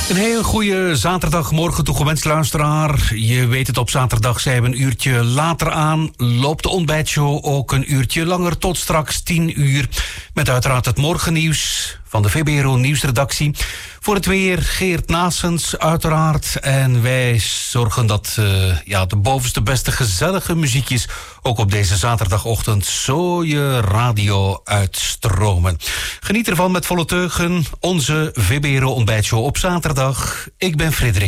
Een hele goede zaterdagmorgen toegewenst, luisteraar. Je weet het, op zaterdag zijn we een uurtje later aan. Loopt de ontbijtshow ook een uurtje langer tot straks 10 uur. Met uiteraard het morgennieuws van de VBRO Nieuwsredactie. Voor het weer Geert Naessens uiteraard. En wij zorgen dat de bovenste beste gezellige muziekjes ook op deze zaterdagochtend zo je radio uitstromen. Geniet ervan met volle teugen. Onze VBRO ontbijtshow op zaterdag. Ik ben Frederik.